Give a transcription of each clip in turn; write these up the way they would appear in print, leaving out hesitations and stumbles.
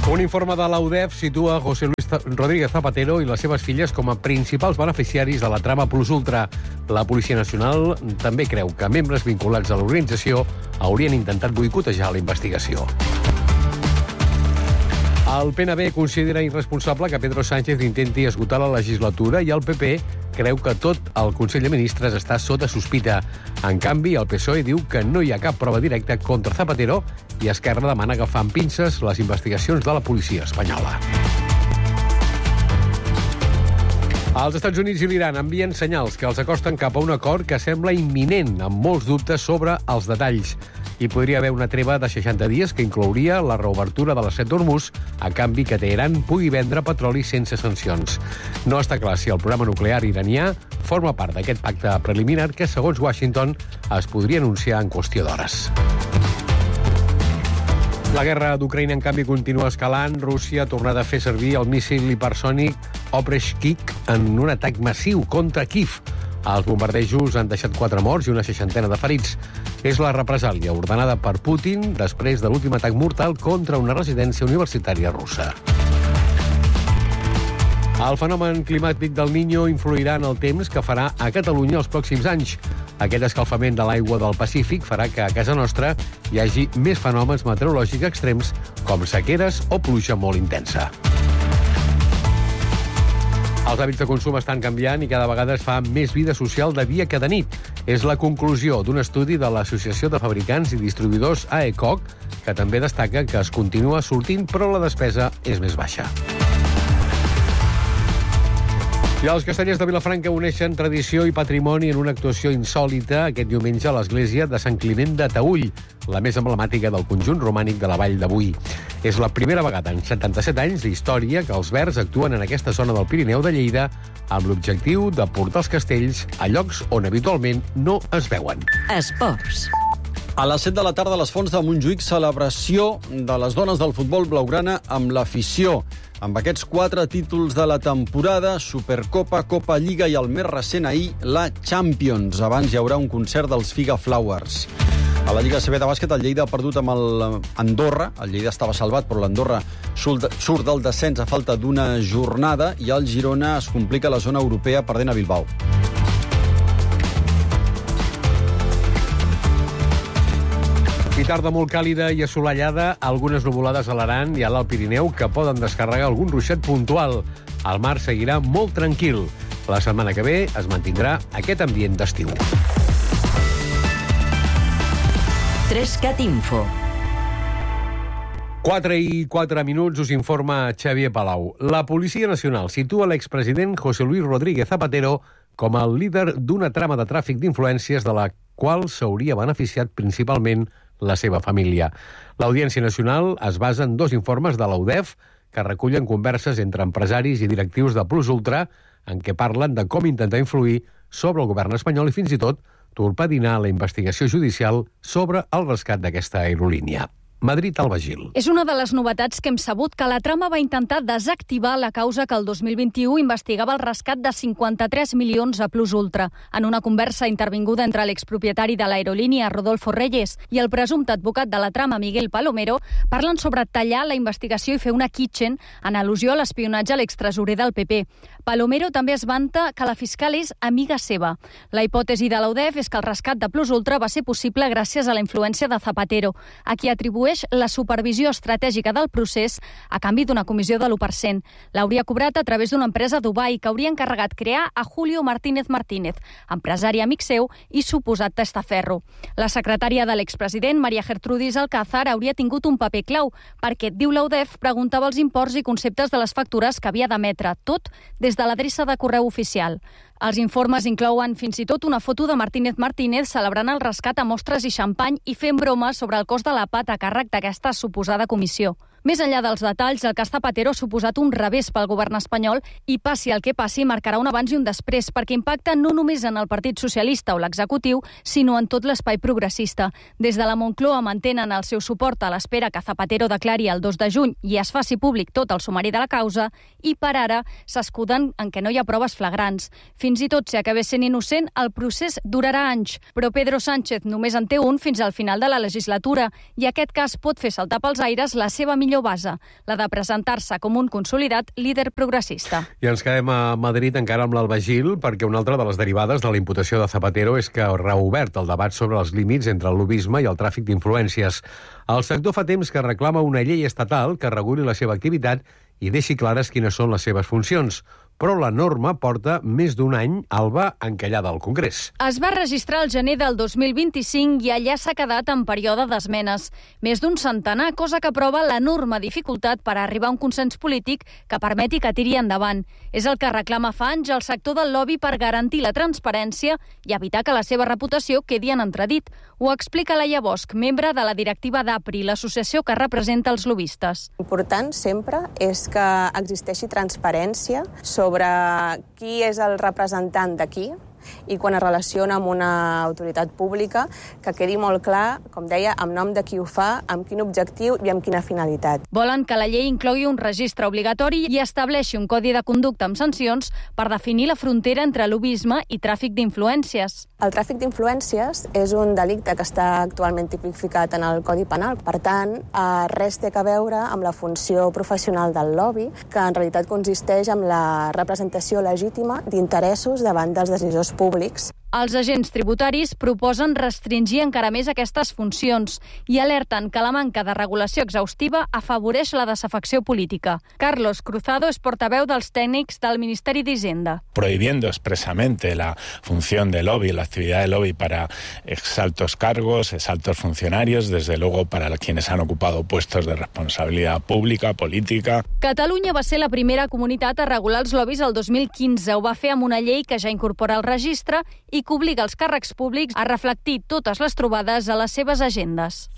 Un informe de l'UDEF situa José Luis Rodríguez Zapatero i les seves filles com a principals beneficiaris de la trama Plus Ultra. La Policia Nacional també creu que membres vinculats a l'organització haurien intentat boicotejar la investigació. El PNB considera irresponsable que Pedro Sánchez intenti esgotar la legislatura i el PP creu que tot el Consell de Ministres està sota sospita. En canvi, el PSOE diu que no hi ha cap prova directa contra Zapatero i Esquerra demana agafar amb pinces les investigacions de la policia espanyola. Els Estats Units i l'Iran envien senyals que els acosten cap a un acord que sembla imminent, amb molts dubtes sobre els detalls. Hi podria haver una treva de 60 dies que inclouria la reobertura de l'estret d'Hormuz a canvi que Teheran pugui vendre petroli sense sancions. No està clar si el programa nuclear iranià forma part d'aquest pacte preliminar que, segons Washington, es podria anunciar en qüestió d'hores. La guerra d'Ucraïna, en canvi, continua escalant. Rússia ha tornat a fer servir el míssil hipersònic Opreshchik en un atac massiu contra Kyiv. Els bombardejos han deixat 4 morts i una 60 de ferits. És la represàlia ordenada per Putin després de l'últim atac mortal contra una residència universitària russa. El fenomen climàtic del Niño influirà en el temps que farà a Catalunya els pròxims anys. Aquest escalfament de l'aigua del Pacífic farà que a casa nostra hi hagi més fenòmens meteorològics extrems com sequeres o pluja molt intensa. Els hàbits de consum estan canviant i cada vegada es fa més vida social de dia que de nit. És la conclusió d'un estudi de l'Associació de Fabricants i Distribuïdors AECOC, que també destaca que es continua sortint, però la despesa és més baixa. I els castellers de Vilafranca uneixen tradició i patrimoni en una actuació insòlita aquest diumenge a l'església de Sant Climent de Taüll, la més emblemàtica del conjunt romànic de la Vall d'Avui. És la primera vegada en 77 anys d'història que els Verds actuen en aquesta zona del Pirineu de Lleida amb l'objectiu de portar els castells a llocs on habitualment no es veuen. Esports. A les 7 de la tarda a les Fonts de Montjuïc, celebració de les dones del futbol blaugrana amb l'afició. Amb aquests 4 títols de la temporada, Supercopa, Copa Lliga i el més recent ahir, la Champions. Abans hi haurà un concert dels Figa Flowers. A la Lliga CB de bàsquet, el Lleida ha perdut amb l'Andorra. El Lleida estava salvat, però l'Andorra surt del descens a falta d'una jornada i el Girona es complica a la zona europea perdent a Bilbao. I tarda molt càlida i assolellada, algunes nuvolades a l'Aran i a l'Alt Pirineu que poden descarregar algun ruixat puntual. El mar seguirà molt tranquil. La setmana que ve es mantindrà aquest ambient d'estiu. 3CAT Info. 4:04 us informa Xavier Palau. La Policia Nacional situa l'expresident José Luis Rodríguez Zapatero com el líder d'una trama de tràfic d'influències de la qual s'hauria beneficiat principalment la seva família. L'Audiència Nacional es basa en 2 informes de l'UDEF que recullen converses entre empresaris i directius de Plus Ultra en què parlen de com intentar influir sobre el govern espanyol i fins i tot torpedinar la investigació judicial sobre el rescat d'aquesta aerolínia. Madrid-Alba Gil. És una de les novetats que hem sabut que la trama va intentar desactivar la causa que el 2021 investigava el rescat de 53 milions a Plus Ultra. En una conversa intervinguda entre l'expropietari de l'aerolínia, Rodolfo Reyes, i el presumpte advocat de la trama, Miguel Palomero, parlen sobre tallar la investigació i fer una kitchen en al·lusió a l'espionatge a l'extresorer del PP. Palomero també es vanta que la fiscal és amiga seva. La hipòtesi de l'UDEF és que el rescat de Plus Ultra va ser possible gràcies a la influència de Zapatero, a qui atribueix la supervisió estratègica del procés a canvi d'una comissió de l'1%. L'hauria cobrat a través d'una empresa a Dubai que hauria encarregat crear a Julio Martínez Martínez, empresari amic seu i suposat testaferro. La secretària de l'expresident, María Gertrudis Alcázar, hauria tingut un paper clau perquè, diu l'UDEF, preguntava els imports i conceptes de les factures que havia d'emetre, tot des de l'adreça de correu oficial. Els informes inclouen fins i tot una foto de Martínez Martínez celebrant el rescat a mostres i xampany i fent bromes sobre el cost de la pat a càrrec d'aquesta suposada comissió. Més enllà dels detalls, el cas Zapatero ha suposat un revés pel govern espanyol i, passi el que passi, marcarà un abans i un després, perquè impacta no només en el Partit Socialista o l'executiu, sinó en tot l'espai progressista. Des de la Moncloa mantenen el seu suport a l'espera que Zapatero declari el 2 de juny i es faci públic tot el sumari de la causa, i per ara s'escuden en què no hi ha proves flagrants. Fins i tot si acabés sent innocent, el procés durarà anys, però Pedro Sánchez només en té un fins al final de la legislatura i aquest cas pot fer saltar pels aires la seva millor millor base, la de presentar-se com un consolidat líder progressista. I ens quedem a Madrid encara amb l'Alba Gil, perquè una altra de les derivades de la imputació de Zapatero és que ha reobert el debat sobre els límits entre el lobbisme i el tràfic d'influències. El sector fa temps que reclama una llei estatal que reguli la seva activitat i deixi clares quines són les seves funcions. Però la norma porta més d'un any, Alba, encallada al Congrés. Es va registrar el gener del 2025 i allà s'ha quedat en període d'esmenes. Més d'un centenar, cosa que prova l'enorme dificultat per arribar a un consens polític que permeti que tiri endavant. És el que reclama fa anys el sector del lobby per garantir la transparència i evitar que la seva reputació quedi en entredit. Ho explica Laia Bosch, membre de la directiva d'APRI, l'associació que representa els lobbistes. L'important sempre és que existeixi transparència sobre qui és el representant de qui i quan es relaciona amb una autoritat pública, que quedi molt clar, com deia, amb nom de qui ho fa, amb quin objectiu i amb quina finalitat. Volen que la llei inclogui un registre obligatori i estableixi un codi de conducta amb sancions per definir la frontera entre lobbisme i tràfic d'influències. El tràfic d'influències és un delicte que està actualment tipificat en el Codi Penal. Per tant, res té a veure amb la funció professional del lobby, que en realitat consisteix en la representació legítima d'interessos davant dels decisors públics. Els agents tributaris proposen restringir encara més aquestes funcions i alerten que la manca de regulació exhaustiva afavoreix la desafecció política. Carlos Cruzado és portaveu dels tècnics del Ministeri d'Hisenda. Prohibiendo expresamente la función de lobby, la actividad de lobby para exaltos cargos, exaltos funcionarios, desde luego para quienes han ocupado puestos de responsabilidad pública, política. Catalunya va ser la primera comunitat a regular els lobbies el 2015. Ho va fer amb una llei que ja incorpora el registre i que obliga els càrrecs públics a reflectir totes les trobades a les seves agendes.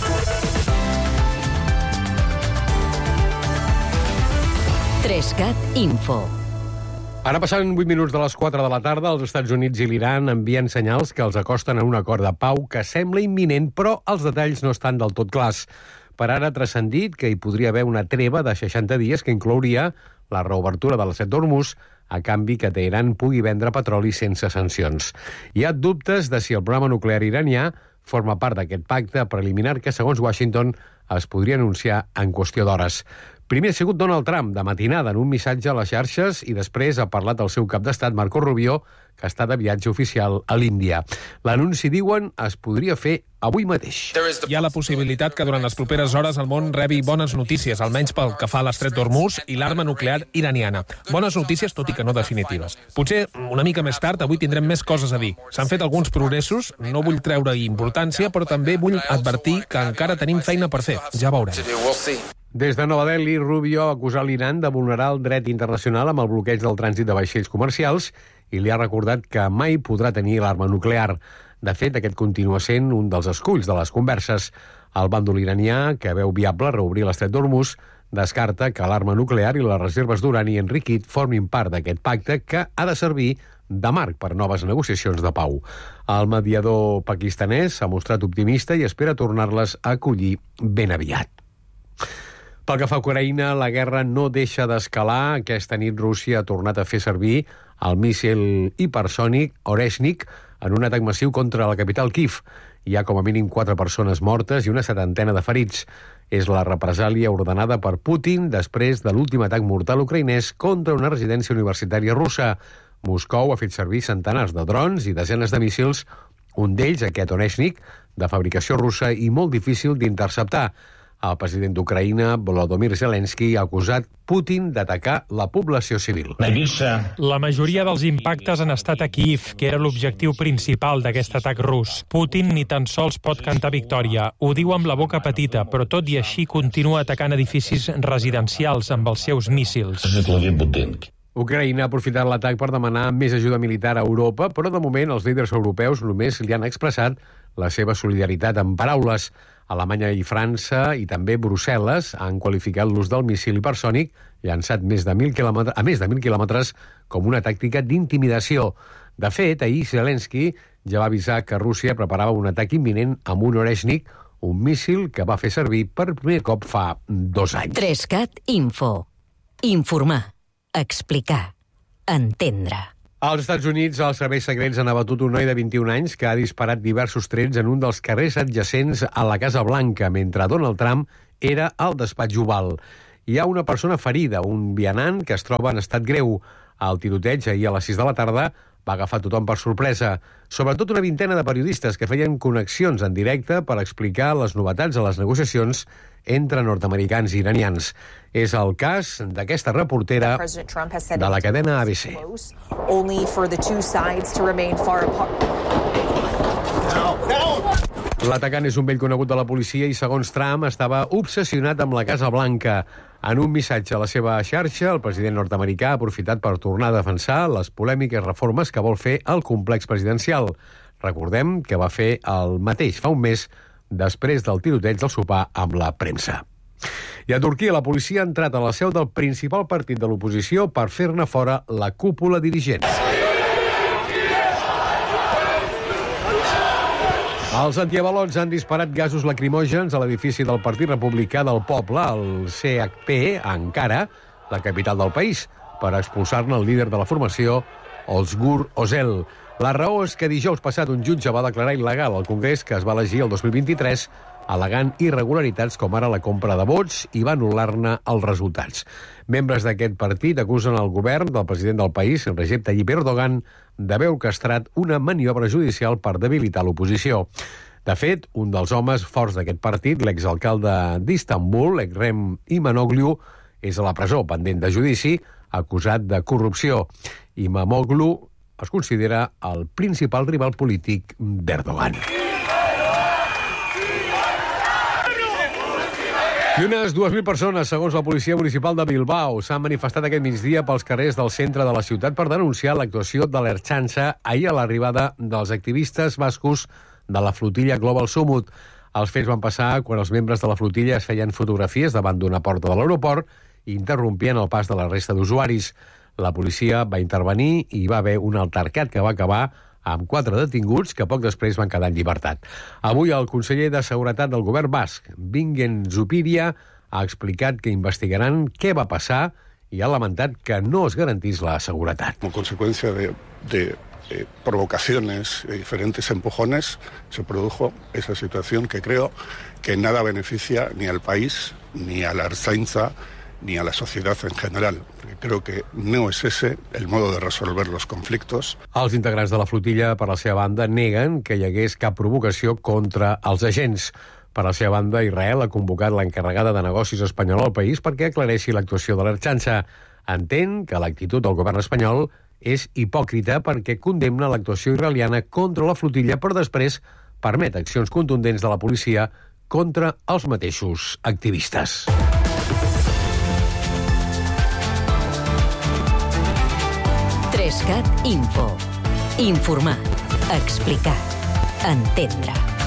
Trescat Info. Ara passen 8 minuts de les 4 de la tarda, els Estats Units i l'Iran envien senyals que els acosten a un acord de pau que sembla imminent, però els detalls no estan del tot clars. Per ara ha transcendit que hi podria haver una treva de 60 dies que inclouria la reobertura de l'estret d'Hormuz a canvi que Teheran pugui vendre petroli sense sancions. Hi ha dubtes de si el programa nuclear iranià forma part d'aquest pacte preliminar que, segons Washington, es podria anunciar en qüestió d'hores. Primer ha sigut Donald Trump, de matinada, en un missatge a les xarxes, i després ha parlat el seu cap d'estat, Marco Rubio, que està de viatge oficial a l'Índia. L'anunci, diuen, es podria fer avui mateix. Hi ha la possibilitat que durant les properes hores el món rebi bones notícies, almenys pel que fa a l'estret d'Hormuz i l'arma nuclear iraniana. Bones notícies, tot i que no definitives. Potser una mica més tard, avui tindrem més coses a dir. S'han fet alguns progressos, no vull treure importància, però també vull advertir que encara tenim feina per fer. Ja veurem. Des de Nova Delhi, Rubio ha acusat l'Iran de vulnerar el dret internacional amb el bloqueig del trànsit de vaixells comercials i li ha recordat que mai podrà tenir l'arma nuclear. De fet, aquest continua sent un dels esculls de les converses. El bàndol iranià, que veu viable reobrir l'estret d'Hormuz, descarta que l'arma nuclear i les reserves d'urani enriquit formin part d'aquest pacte que ha de servir de marc per noves negociacions de pau. El mediador pakistanès s'ha mostrat optimista i espera tornar-les a acollir ben aviat. Pel que fa a Ucraïna, la guerra no deixa d'escalar. Aquesta nit Rússia ha tornat a fer servir el míssil hipersònic Oreshnik en un atac massiu contra la capital Kyiv. Hi ha com a mínim 4 persones mortes i una 70 de ferits. És la represàlia ordenada per Putin després de l'últim atac mortal ucraïnès contra una residència universitària russa. Moscou ha fet servir centenars de drons i desenes de míssils, un d'ells, aquest Oreshnik, de fabricació russa i molt difícil d'interceptar. El president d'Ucraïna, Volodymyr Zelensky, ha acusat Putin d'atacar la població civil. La majoria dels impactes han estat a Kyiv, que era l'objectiu principal d'aquest atac rus. Putin ni tan sols pot cantar victòria. Ho diu amb la boca petita, però tot i així continua atacant edificis residencials amb els seus míssils. Ucraïna ha aprofitat l'atac per demanar més ajuda militar a Europa, però de moment els líders europeus només li han expressat la seva solidaritat en paraules. Alemanya i França i també Brussel·les han qualificat l'ús del míssil hipersònic llançat a més de 1.000 quilòmetres com una tàctica d'intimidació. De fet, ahir Zelensky ja va avisar que Rússia preparava un atac imminent amb un Oreshnik, un míssil que va fer servir per primer cop fa 2 anys. Trescat Info. Informar. Explicar. Entendre. Als Estats Units, els serveis secrets han abatut un noi de 21 anys que ha disparat diversos trets en un dels carrers adjacents a la Casa Blanca, mentre Donald Trump era el despatx Oval. Hi ha una persona ferida, un vianant que es troba en estat greu. El tiroteig ahir a les 6 de la tarda va agafar tothom per sorpresa. Sobretot una vintena de periodistes que feien connexions en directe per explicar les novetats a les negociacions entre nord-americans i iranians. És el cas d'aquesta reportera de la cadena ABC. L'atacant és un vell conegut de la policia i, segons Trump, estava obsessionat amb la Casa Blanca. En un missatge a la seva xarxa, el president nord-americà ha aprofitat per tornar a defensar les polèmiques reformes que vol fer el complex presidencial. Recordem que va fer el mateix fa un mes després del tiroteig del sopar amb la premsa. I a Turquia, la policia ha entrat a la seu del principal partit de l'oposició per fer-ne fora la cúpula dirigent. Els antiavalots han disparat gasos lacrimògens a l'edifici del Partit Republicà del Poble, el CHP, a Ankara, la capital del país, per expulsar-ne el líder de la formació, Özgür Özel. La raó és que dijous passat un jutge va declarar il·legal el Congrés que es va elegir el 2023, al·legant irregularitats com ara la compra de vots i va anul·lar-ne els resultats. Membres d'aquest partit acusen el govern del president del país, Recep Tayyip Erdogan, d'haver orquestrat una maniobra judicial per debilitar l'oposició. De fet, un dels homes forts d'aquest partit, l'exalcalde d'Istanbul, Ekrem İmamoğlu, és a la presó pendent de judici, acusat de corrupció. İmamoğlu es considera el principal rival polític d'Erdogan. I unes 2.000 persones, segons la policia municipal de Bilbao, s'han manifestat aquest migdia pels carrers del centre de la ciutat per denunciar l'actuació de l'Ertzaintza ahir a l'arribada dels activistes bascos de la flotilla Global Summit. Els fets van passar quan els membres de la flotilla es feien fotografies davant d'una porta de l'aeroport i interrompien el pas de la resta d'usuaris. La policia va intervenir i hi va haver un altercat que va acabar amb 4 detinguts que poc després van quedar en llibertat. Avui el conseller de Seguretat del govern basc, Bingen Zupiria, ha explicat que investigaran què va passar i ha lamentat que no es garantís la seguretat. Como consecuencia de provocaciones, de diferentes empujones, se produjo esa situación que creo que nada beneficia ni al país, ni a la Ertzaintza, ni a la sociedad en general. Creo que no es ese el modo de resolver los conflictos. Els integrants de la flotilla, per la seva banda, neguen que hi hagués cap provocació contra els agents. Per la seva banda, Israel ha convocat l'encarregada de negocis espanyola al país perquè aclareixi l'actuació de l'Ertzaintza. Entén que l'actitud del govern espanyol és hipòcrita perquè condemna l'actuació israeliana contra la flotilla, però després permet accions contundents de la policia contra els mateixos activistes. Trescat Info. Informar, explicar, entendre.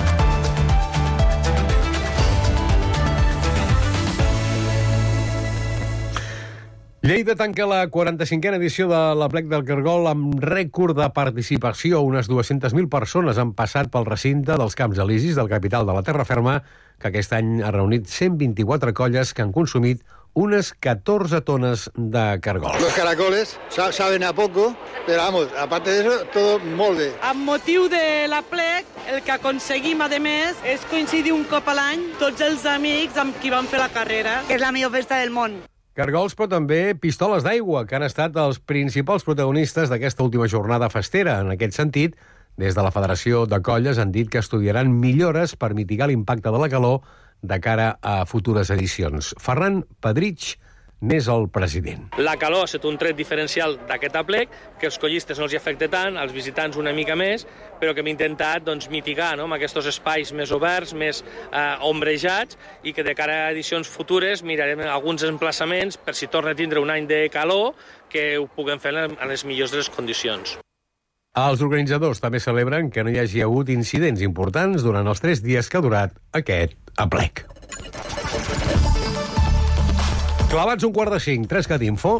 Lleida tanca la 45a edició de l'Aplec del Cargol amb rècord de participació. Unes 200.000 persones han passat pel recinte dels Camps Elisis, del capital de la Terra Ferma, que aquest any ha reunit 124 colles que han consumit unes 14 tones de cargols. Los caracoles saben a poco, pero vamos, aparte de eso, todo molt bé. Amb motiu de l'Aplec, el que aconseguim, a més, és coincidir un cop a l'any tots els amics amb qui van fer la carrera. És la millor festa del món. Cargols, però també pistoles d'aigua, que han estat els principals protagonistes d'aquesta última jornada festera. En aquest sentit, des de la Federació de Colles han dit que estudiaran millores per mitigar l'impacte de la calor de cara a futures edicions. Ferran Pedrich n'és el president. La calor ha estat un tret diferencial d'aquest aplec, que els collistes no els afecta tant, als visitants una mica més, però que hem intentat mitigar amb aquests espais més oberts, més ombrejats, i que de cara a edicions futures mirarem alguns emplaçaments per si torna a tindre un any de calor que ho puguem fer en les millors de les condicions. Els organitzadors també celebren que no hi hagi hagut incidents importants durant els 3 dies que ha durat aquest aplec. Clavats 4:45, Trescat Info.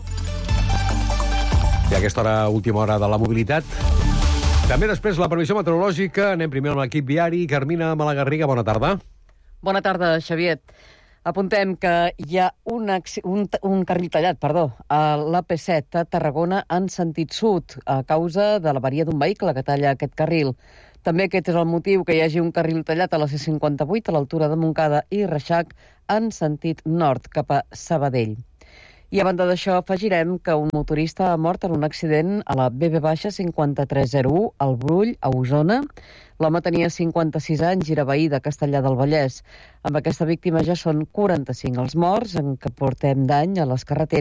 I a aquesta hora, última hora de la mobilitat. També després la previsió meteorològica. Anem primer amb l'equip viari. Carmina Malagarriga, bona tarda. Bona tarda, Xavier. Apuntem que hi ha un carril tallat, a l'AP7 a Tarragona en sentit sud, a causa de l'avaria d'un vehicle que talla aquest carril. També aquest és el motiu que hi hagi un carril tallat a la C58 a l'altura de Montcada i Reixac en sentit nord cap a Sabadell. I a banda d'això afegirem que un motorista ha mort en un accident a la BB-5301 al Brull, a Osona. L'home tenia 56 anys i era veí de Castellar del Vallès. Amb aquesta víctima ja són 45 els morts en què portem d'any a les carreteres.